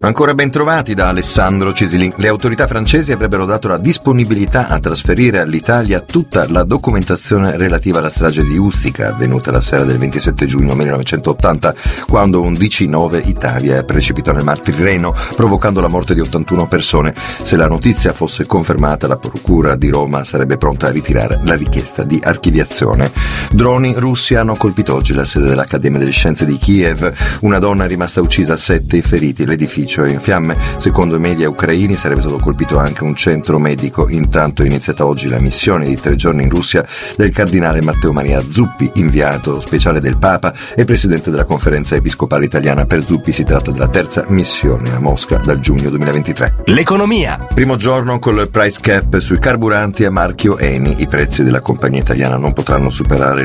Ancora ben trovati da Alessandro Cisilin. Le autorità francesi avrebbero dato la disponibilità a trasferire all'Italia tutta la documentazione relativa alla strage di Ustica, avvenuta la sera del 27 giugno 1980, quando un DC-9 Italia precipitò nel Mar Tirreno, provocando la morte di 81 persone. Se la notizia fosse confermata, la Procura di Roma sarebbe pronta a ritirare la richiesta di archiviazione. Droni russi hanno colpito oggi la sede dell'Accademia delle Scienze di Kiev. Una donna è rimasta uccisa, 7 i feriti. L'edificio è in fiamme. Secondo i media ucraini sarebbe stato colpito anche un centro medico. Intanto è iniziata oggi la missione di 3 giorni in Russia del cardinale Matteo Maria Zuppi, inviato speciale del Papa e presidente della Conferenza Episcopale Italiana. Per Zuppi si tratta della terza missione a Mosca dal giugno 2023. L'economia. Primo giorno col price cap sui carburanti a marchio Eni. I prezzi della compagnia italiana non potranno superare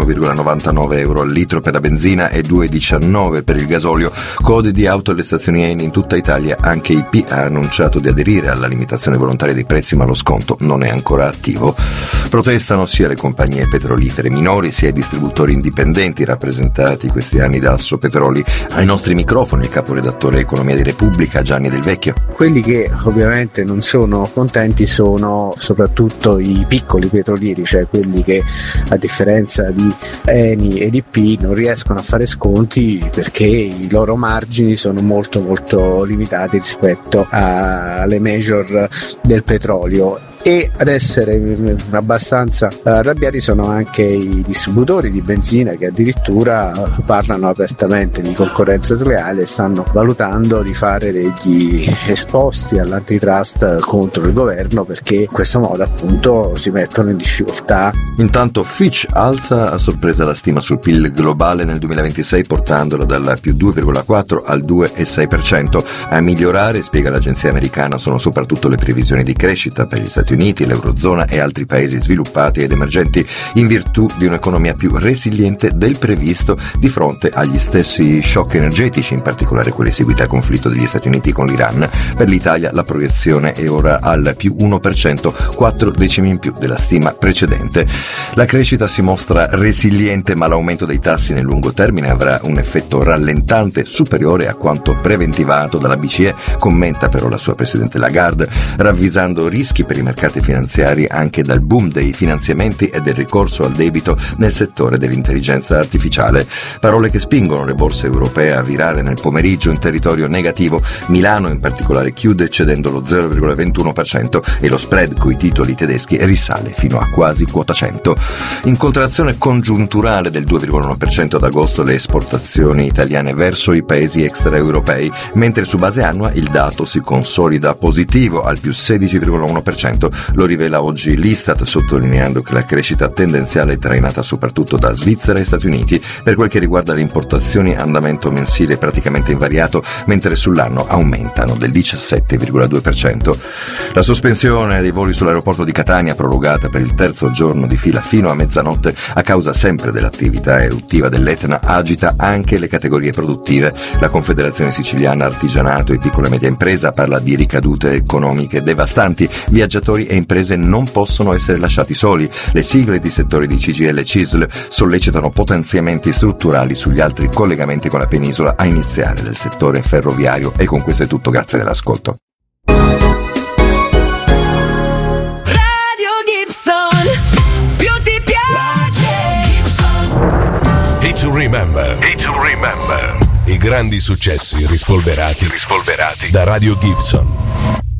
l'1,99 euro al litro per la benzina e 2,19 per il gasolio. Code di auto alle stazioni Eni in tutta Italia. Anche IP ha annunciato di aderire alla limitazione volontaria dei prezzi, ma lo sconto non è ancora attivo. Protestano sia le compagnie petrolifere minori sia i distributori indipendenti rappresentati questi anni da Assopetroli. Ai nostri microfoni il caporedattore Economia di Repubblica Gianni Del Vecchio. Quelli che ovviamente non sono contenti sono soprattutto i piccoli petrolieri, cioè quelli che a differenza di Eni ed IP non riescono a fare sconti perché i loro margini sono molto limitati rispetto alle major del petrolio. E ad essere abbastanza arrabbiati sono anche i distributori di benzina, che addirittura parlano apertamente di concorrenza sleale e stanno valutando di fare degli esposti all'antitrust contro il governo, perché in questo modo appunto si mettono in difficoltà. Intanto Fitch alza a sorpresa la stima sul PIL globale nel 2026, portandolo dal più 2,4 al 2,6%. A migliorare, spiega l'agenzia americana, sono soprattutto le previsioni di crescita per gli Stati Uniti, l'Eurozona e altri paesi sviluppati ed emergenti, in virtù di un'economia più resiliente del previsto di fronte agli stessi shock energetici, in particolare quelli seguiti al conflitto degli Stati Uniti con l'Iran. Per l'Italia la proiezione è ora al più 1%, 4 decimi in più della stima precedente. La crescita si mostra resiliente, ma l'aumento dei tassi nel lungo termine avrà un effetto rallentante superiore a quanto preventivato dalla BCE, commenta però la sua presidente Lagarde, ravvisando rischi per i mercati finanziari anche dal boom dei finanziamenti e del ricorso al debito nel settore dell'intelligenza artificiale. Parole che spingono le borse europee a virare nel pomeriggio in territorio negativo. Milano in particolare chiude cedendo lo 0,21% e lo spread coi titoli tedeschi risale fino a quasi quota 100. In contrazione congiunturale del 2,1% ad agosto le esportazioni italiane verso i paesi extraeuropei, mentre su base annua il dato si consolida positivo al più 16,1%. Lo rivela oggi l'Istat, sottolineando che la crescita tendenziale è trainata soprattutto da Svizzera e Stati Uniti. Per quel che riguarda le importazioni, andamento mensile praticamente invariato, mentre sull'anno aumentano del 17,2%. La sospensione dei voli sull'aeroporto di Catania, prorogata per il terzo giorno di fila fino a mezzanotte a causa sempre dell'attività eruttiva dell'Etna, agita anche le categorie produttive. La Confederazione Siciliana Artigianato e Piccola e Media Impresa parla di ricadute economiche devastanti. Viaggiatori e imprese non possono essere lasciati soli. Le sigle di settori di CGIL e CISL sollecitano potenziamenti strutturali sugli altri collegamenti con la penisola, a iniziare del settore ferroviario. E con questo è tutto, grazie dell'ascolto. Radio Gibson, più ti piace Gibson. Hit to remember. I grandi successi rispolverati da Radio Gibson.